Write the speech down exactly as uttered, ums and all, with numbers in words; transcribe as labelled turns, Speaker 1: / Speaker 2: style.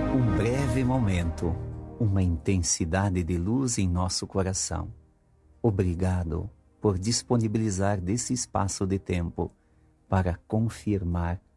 Speaker 1: Um breve momento, uma intensidade de luz em nosso coração. Obrigado por disponibilizar desse espaço de tempo para confirmar